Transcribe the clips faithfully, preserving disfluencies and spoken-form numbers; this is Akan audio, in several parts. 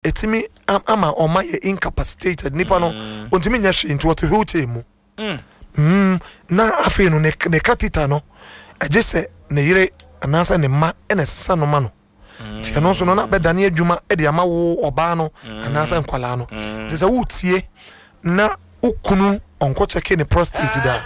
etimi ama oma ye incapacitated nipa no ontimi nya hwe into what wheelchair mu mm na afi no ne catheter no agye se ne yire anasa ne ma ene sesa no ma no ti no so no na bedane adwuma e de ama wo oba no anasa nkwala no ti se wo tie na ukunu onko cheke ne prostate da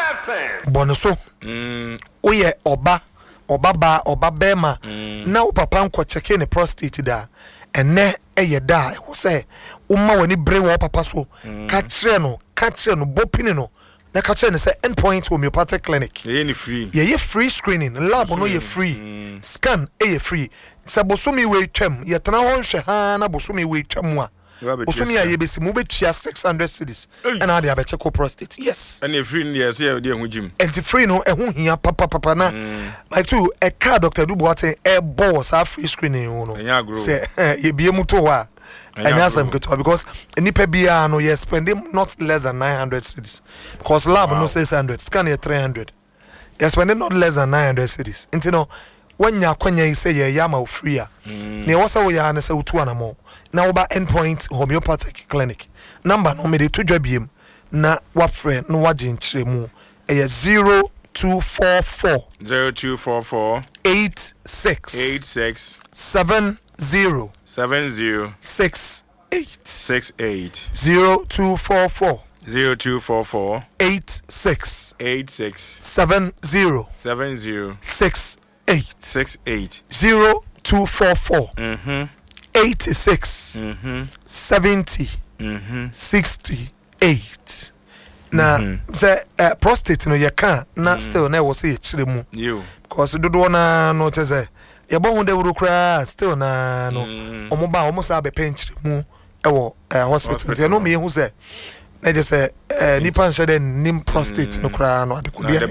bono so mm oye oba oba ba oba bema na wo papa nko cheke ne prostate da ene eye da e wo se umma wani bre wo papa so ka kire no ka kire no bopini no na ka kire ne se endpoint homeopathic clinic ye ni free ye ye free screening lab no ye free mm. scan e ye free se bosomi we twam ye tena ho nhwe ha na bosomi we twam a bosomi a ye besi mu betua six hundred cedis and na dey abeche ko prostate yes and ye free ye se ye dey hu jim and free no ehun hia papa papa na mm. like to e car Doctor Duboate e boss a free screening no se ye bie mu to wa and yes I'm good because nipa bia no you spending not less than nine hundred cedis because lab wow. no six hundred scan here three hundred you spending not less than nine hundred cedis into no when ya kwanya you say ye yama free a ne wasa wo ya na say utu anamo na wo ba endpoint homeopathic clinic number no me de to dwa biem na wa friend no wa ginchire mu e zero two four four zero two four four eight six eight six seven zero seven zero six eight six eight zero two four four zero two four four eight six eight six seven zero seven zero six eight six eight zero two four four mhm eighty six mhm seventy mhm sixty eight na say uh, prostate no yeka na still na wo say ye kire mu you because dodo na no tese ye bo hu de wuru kra still na no omo ba omo sa be penkire mu e wo hospital tie no me hu say na je say nipa nche de nim prostate no kra no adeko bia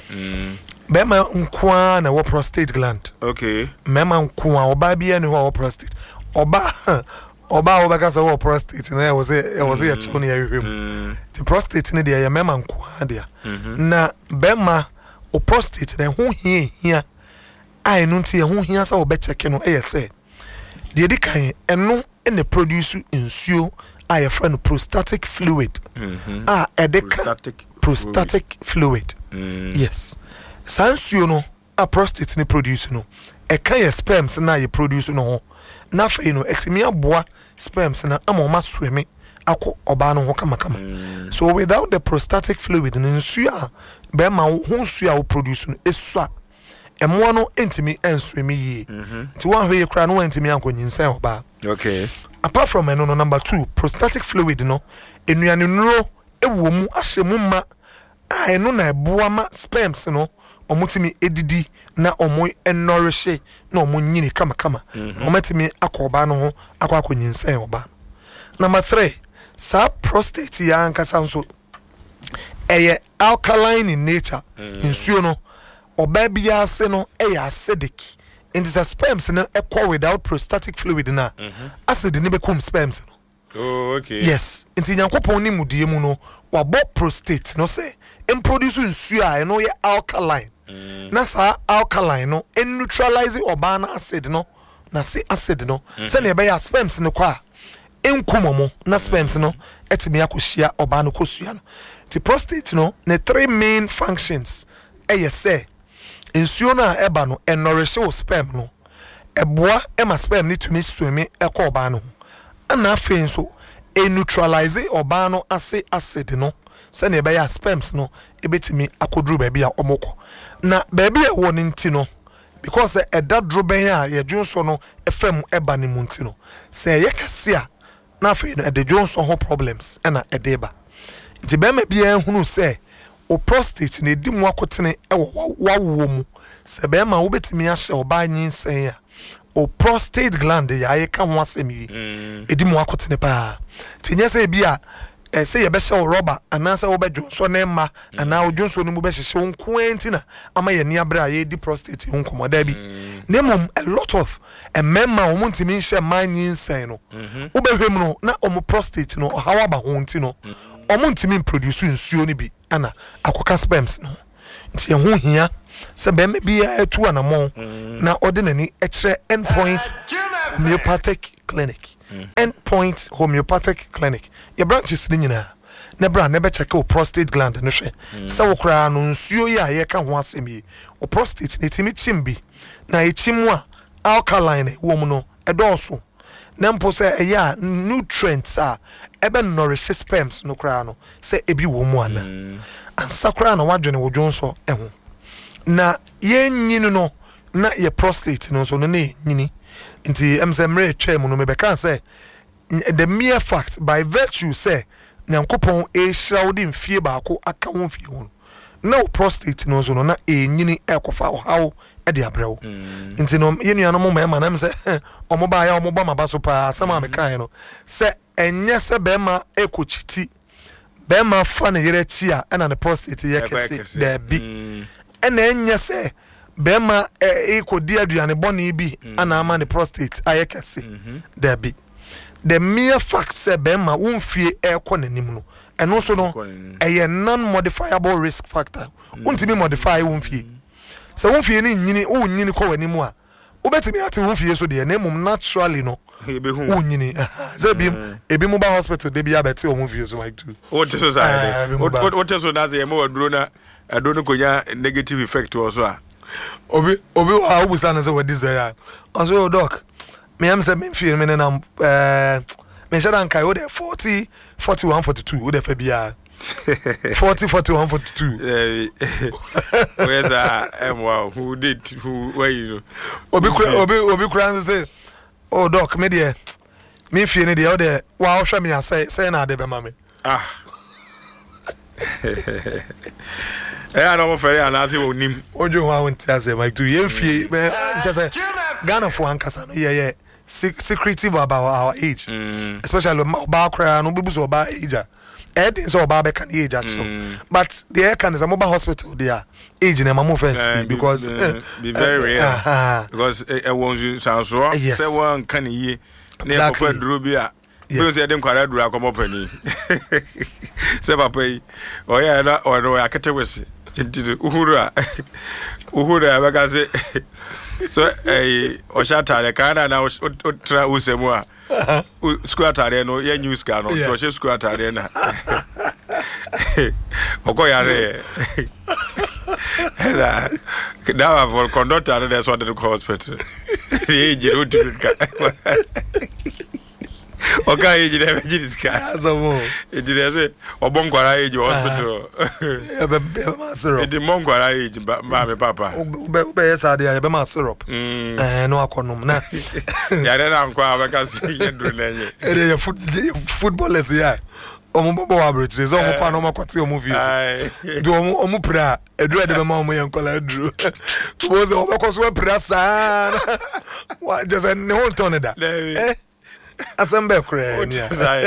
mm bema nkwa na wo prostate gland okay mema nkwa oba bia ne wo prostate oba oba oba ka say wo prostate na wo say e wo say ye chone ye hwem the prostate ne de ye mema nkwa de na bema o prostate na hu hia hia ai no nti ye hu hia sa wo be check no e ye say de di kan eno ene produce nsuo a ye friend prostatic fluid ah e de prostatic prostatic fluid yes sansuo no a prostate ne produce no e kan ye sperms na ye produce no ho na fe no eximi aboa sperms na amoma sweme akọ oba no ho kama kama so without the prostatic fluid no nsuo a be ma ho nsuo a wo produce no esua emo no entimi ensweme yi ti wan hwe kra no entimi ankonyinsen oba okay apart from eno no number two prostatic fluid no enuane nuro ewo mu ahyemu ma a eno na eboa ma sperms no omutimi edidi na omo enorishe na omo nyini kama kama ometimi akoba no ho akwa akonyinsen oba number three sa prostate ya ankasa nso eye alkaline in nature nsuo no oba bia se no eye acidic in the sperms no equal without prostatic fluid na acid ni be kum sperms no oh okay yes inti nyankopon ni mudie mu no wabo prostate no say em produce nsuo a no ye alkaline mm. na sa alkaline no en neutralize oba na acid no na say acid no mm-hmm. say na be ya sperms no kwa enkumomo na sperms no etimi akohia oba no kosua no the prostate no ne three main functions eye say nsuo na eba no enourish o sperm no eboa ema sperm ni tumi sweme ekọ oba no ana afen so e neutralize oba no ase acid no se na ebe ya sperms no ebetimi akoduru ba bia omoko na ba bia wo ni nti no because e da droben a ye dwonso no efam eba ni mu nti no se ye kase a na afen no e de dwonso ho problems na e de ba nti ba ma bia hunu se o prostate na edi mu akotene e wawo mu se be ma wo betimi ahye oba nyinsen ya o prostate gland ya ye ka ho asem yi edi mu akotene pa tinye se bia e se ye be hye rubber anasa wo be dwonso na ma ana wo dwonso no mu be hye nko entina ama ye ni abra ye di prostate nko da bi nemum a lot of a memma wo muntimi hye man nyinsen no wo be hwem no na o mu prostate no hawa ba ho ntino omo ntimi produce nsuo ni bi ana akoka sperms no nti ho hia se be me bia etu anamo na ordinary ekre endpoint homeopathic clinic Endpoint Homeopathic Clinic your branches ni nyina na bra na be check o prostate gland no hwe se wo kra no nsuo ya ye ka ho asem yi o prostate ne timi chimbi na echimu a alkaline wo mu no edoso na mpo se eya nutrients a ebe nourish sperms no kra no se ebi wo mu ana ansa kra na wadwene wo dwonso eho na ye nyinu no na ye prostate no so no na nyini nti emse mre twa mu no me be kan say the mere fact by virtue say nyankopon e shroud in fie baako aka won fie won na prostate no so no na e nyini ekofa how e de abrewo nti no ye nua no mo ma na me say omo ba ya omo ba maba so pa sama me kan no say enye se be ma ekochiti be ma fa ne yere chi a na ne prostate ye kese da bi ena enye se be ma e kodi aduane boni bi ana ama ne prostate aye kese da bi the mere fact say be ma wonfie ekọ nanim no eno so no eye non modifiable risk factor untimi modify wonfie so wonfie ni nyini wo nyini ko wanim a obetimi ate wonfie so de na mum naturally no wo nyini ze bi ebi mu ba hospital de bi abete o wonfie so like too o te so say o te so na say mo waduro na ado no konya negative effect o so a obi obi wa obusa na say what this ya so doc me am say me feel me na eh me shada nkai o de forty forty-one forty-two o de fa bia forty forty-one forty-two eh where's that em wow who did who where you know obi obi obi kran say oh doc me de me feel ni de o de wa o hwa me say say na de be ma me ah eh I don't fere anase onim ojo wa wonti ase like to ye fie me just say Ghana for ankasa no yeah yeah secretive about our age mm. especially about cry no be so about age eh things so about can age actually but the can is a mobile hospital there age na mama fancy because be, uh, be very uh, rare uh, because e won you sound so say one can ye na for duro bi a we say dem kwara duro akomo pani say papa yi o ya na o no akete wese ntidi uhuru a uhuru a baka say so eh o shatare kana na o tra usemu a square tare no ye news ka no to she square tare na okoyare la dawa for conductor that's what the hospital ye jiro tuka okay je dey je diska azomo e dey say obonkwara e je hospital e be ma syrup e dey monkwara e je ma me papa ube ube yesa dey e be ma syrup eh no akonum na ya dey na nkwa abeka si ye duru na nye e dey footballers ya omo bobo wa bridge so omo kwa no makwati omo view do omo omo pra eduru de be ma omo yankola eduru to boze omo kwa so pra sa wa just ne whole turn da eh asembe kure ni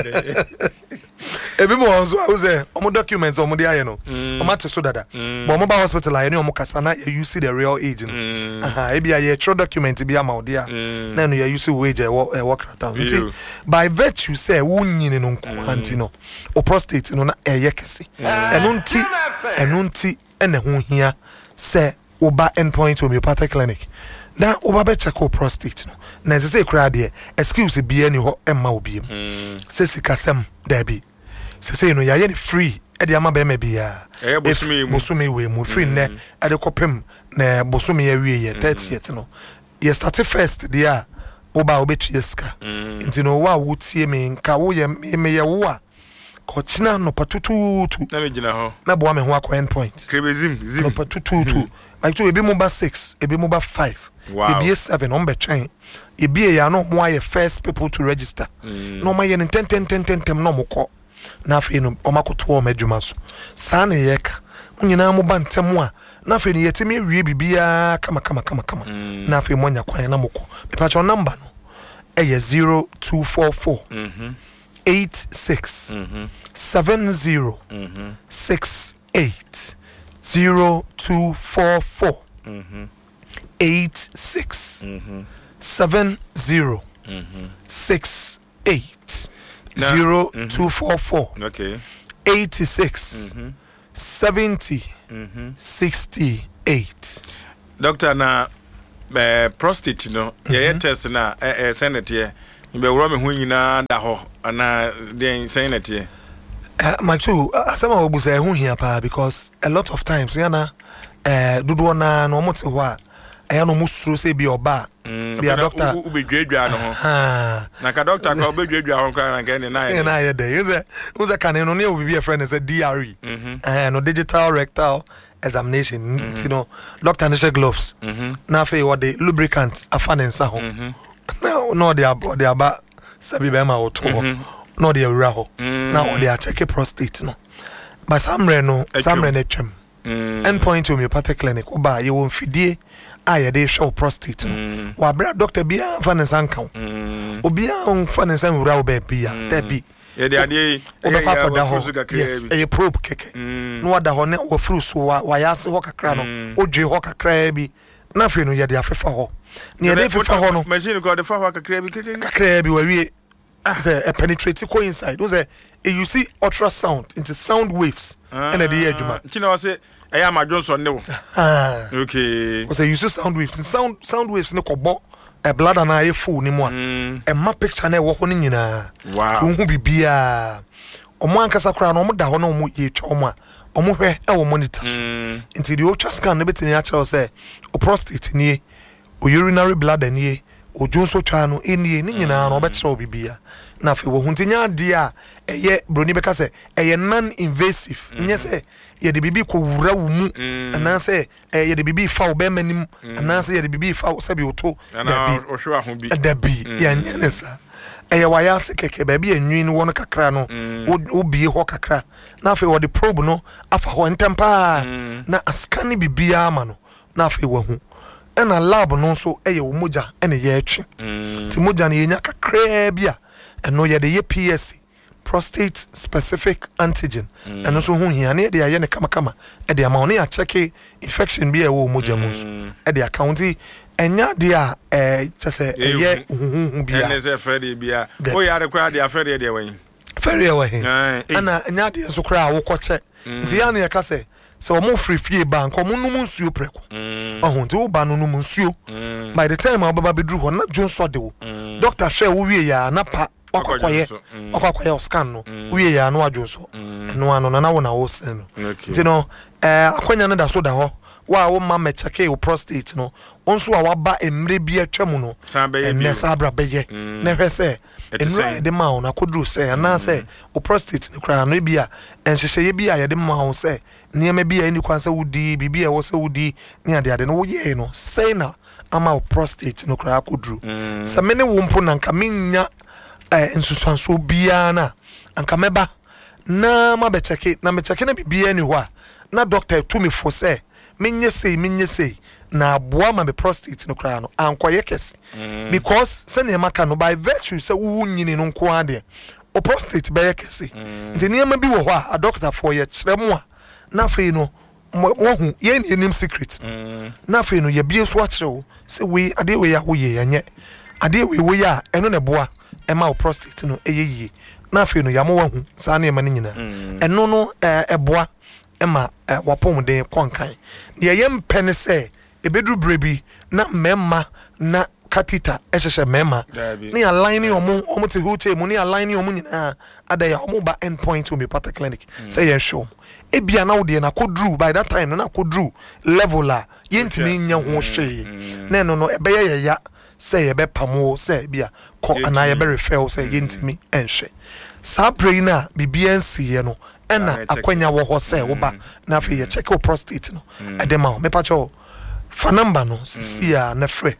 ebi mo onzo a uze omo documents omo de aye no omo ateso dada but omo ba hospital aye ni omo kasana you see the real age no aha ebi aye true document bi ama ode a na no you see wage e work down by virtue say wunyini no nko anti no o prostate no na eye kese eno nti eno nti ene ho hia say oba endpoint homeopathic clinic na oba be check o prostate no na se kra de excuse bi ani ho emma obi em se sikasem da bi se se no ya ye ni free e de ama be ma bia e bosumi mu bosumi we mu free ne e de kopem na bosumi ya wie ye thirtieth no ye start first dia oba obetu ska nti no wa wutie me nka wo ye me ye wo a ko china no patututu na me gina ho na bo me ho akọ endpoint krebezim zim no patututu like to ebi mo ba six ebi mo ba five wow. ebi seven on be train ebi ya no mo aye first people to register mm. no ma ye ten ten ten ten ten no mo ko na afi no o makoto o madwuma so sa na ye ka nyina mo ba ntem a na afi no yetimi wie bibia kama kama kama kama mm. na afi mo nya kwan na mo ko me pa cho number no e ye zero two four four mhm eight six mhm seven zero mhm six eight zero two four four mhm eight six mhm seven zero mhm six eight zero two four four okay eighty six mhm seventy mhm sixty eight. Doctor na eh prostate no ye test na eh senate Be wura me ho nyina da ho ana den saying it here. Uh, my two, asema obu say ho hia pa because a lot of times yana eh dodo na no mo te ho a eya no musuro say bi oba bi a doctor u be dwadwa no ho na ka doctor ka be dwadwa ho kra na ka ne na ye na ye dey use use kan no ne obi be friend say D R E eh no digital rectal examination you know doctor no share gloves na fe what the lubricants afan nsa ho no no they are they are sabi be ma oto no they are ho now they are check prostate no but samre no samre na twem endpoint homeopathic clinic oba ye won fidie a ye dey show prostate no wa bra doctor bia fa ne sankan obi a fa ne san wura oba bia that be ye dey ade yes e probe keke no wada ho ne wo furu so wa ya se ho kakra no odwe ho kakra bi na fe no ye dey afefa ho ne ye dey fefa ho no machine ko dey fa ho kakra bi keke kakra bi wa wie say a penetrate ko inside was a you see ultrasound into sound waves and the adjuma tina was say I am a Johnson no okay was a you see sound waves and sound sound waves no kobo a blood and eye full ni mo a map picture na wo ho nyina wow to hu bibia omo ankasa kra no omo da ho no omo ye twa omo a omo hwe e wo monitor so into the ultra scan no betini a kire say o prostate ni o urinary bladder ni ojo so twa no enie ni nyina no obetre obibia na fe wo huntinya de a eye broni beka se eye non invasive nye se ye de bibi ko wura wo mu ana se ye de bibi fa wo be manim ana se ye de bibi fa wo sabi oto da bi o hwa ho bi da bi ya nyane sa eye waya se keke ba bi enwi ni wono kakra no wo bie ho kakra na fe wo de probe no afa ho ntempa na askani bibia ma no na fe wo hu ena lab no so eye wo moja ene ye atwi ti moja na yenya kakra bia eno ye de ye P S C prostate specific antigen eno so hu hia na ye de aye ne kama kama e de ama oni a check infection bia wo moja mu so e de account enya de a eh chese eye hu hu bia ene se fere bia o ya rekwa de afere de wen fere we ana enya de so kra wo koche nti ya na ye ka se so omo free free bank omo num nsuo preko ohun ti wo ba no num nsuo by the time ababa bedru ho na jonso de wo doctor hwe wo wie ya na pa wakwaye wakwaye scan no wie ya no ajonso no ano na na wo na wo sen no ti no eh akwanya no da so da ho wa wo ma me check your prostate no onso a waba emre bi atwam no enne sabra beye na hwe se enra de ma ona kodru se ana se o prostate no kra no bia enhyehyeye ye bia ye de ma ho se niam bia eni kwansa wudi bibia wo se wudi ni ade ade no wo ye no se na ama o prostate no kra kodru se mene wo mpo na nka menya eh ensusanso bia na anka meba na ma be check na me check na bibia ni ho a na doctor to me for say menye sei menye sei na aboa ma be prostate no kra no ankoye kese because se ne maka no by virtue se wu nyini no nko ade o prostate be kese nti ne ma bi wo ho a doctor for ye kire mu a na fe no wo hu ye ne nim secret na fe no ye bi so a kire wo se we ade we ya wo ye yenye ade we wo ya eno ne boa e ma o prostate no eyeye na fe no ya mo wo hu sa ne ma ne nyina eno no e boa ema wapom de konkan ne yem pene se ebedru brebi na memma na katita ehhehye memma ne align omo omo te hote mu ne align omo nyina ada ya omo ba endpoint homeopathic clinic say yen show ebia na wo de na kodru by that time na kodru level a yentimi nya ho hwe na no no ebe ye ya say ebe pamo say bia ko ana ye be refer say yentimi enhwe sabre na bibia nsiye no ena akwanya wo ho se wo ba na fe ye check your prostate no edema me pa cho fa number no sia na frɛ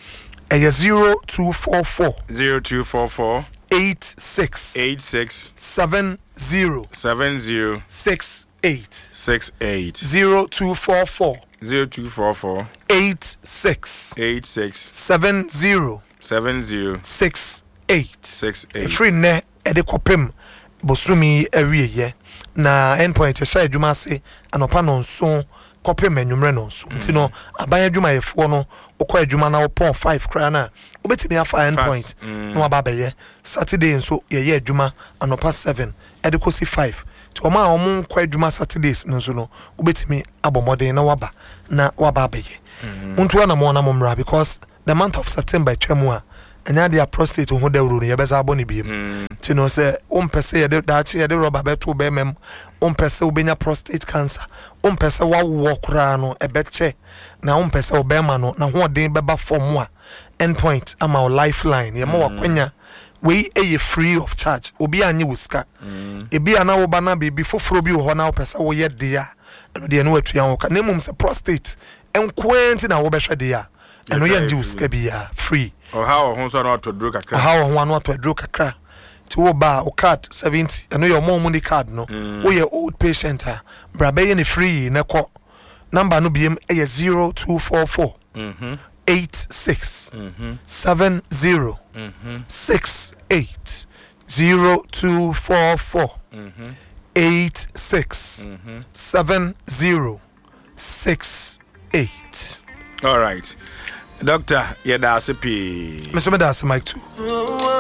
eye zero two four four zero two four four eight six eight six seven zero seven zero six eight six eight zero two four four zero two four four eight six eight six seven zero seven zero six eight six eight free ne ede kopem bosumi awieye na endpoint e sha adwuma se anopa no nso kopem anwumre no nso nti no aban adwuma yefo no okọ adwuma na opon five kra na obetimi afa endpoint no aba beye Saturday nso ye ye adwuma anopa seven ede kosi five to ma omo kwa adwuma Saturdays nso no obetimi abomode na waba na waba beye untu na mo na mo mra because the month of September twemu a enya dia prostate ho dawro no yebesa abo ne biem ti no se ompese ye de daachi ye de rubber beto be mem ompese obenya prostate cancer ompese wawo kura no ebeche na ompese obema no na ho den beba form a endpoint ama lifeline ye ma wakwanya we eye free of charge obi anye wuska ebi ana wo bana bibi foforo bi ho na opese wo ye dia no de no atu yan wo ka na mum se prostate enkwenti na wo behwe dia eno ye nje wuska bia free or how ho so na to dro kakra how ho na to dro kakra ti wo ba o card seventy eno your mom money card no wo ye old patient ha bra be ye ne free na ko number no biem e zero two four four mhm eight six mhm seven zero mhm six eight zero two four four mhm eight six mhm seven zero six eight. All right. Doctor, yeah, that's a P. Mister Medasa Mike too.